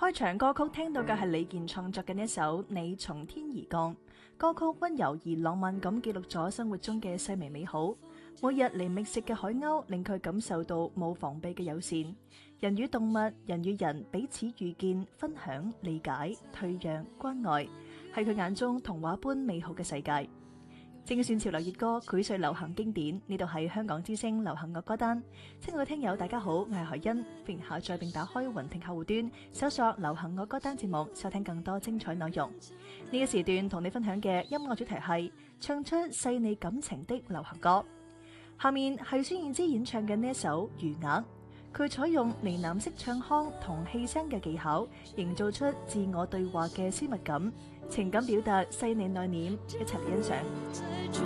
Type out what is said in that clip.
開場歌曲聽到嘅係李健創作嘅一首《你從天而降》，歌曲溫柔而浪漫咁記錄咗生活中嘅細微美好。每日嚟覓食嘅海鷗令佢感受到冇防備嘅友善，人與動物、人與人彼此遇見、分享、理解、退讓、關愛，係佢眼中童話般美好嘅世界。精選潮流熱歌，膾炙流行經典，呢度係香港之聲流行樂歌單。親愛嘅聽友大家好，我係海欣，歡迎下載並打開雲聽客戶端，搜索流行樂歌單節目，收聽更多精彩內容。呢個時段同你分享嘅音樂主題係唱出細膩感情的流行歌。下面係孫燕姿演唱嘅呢一首《餘額》，佢採用呢喃式唱腔同氣聲嘅技巧，營造出自我對話嘅私密感，情感表達細膩內斂，一齊嚟欣賞。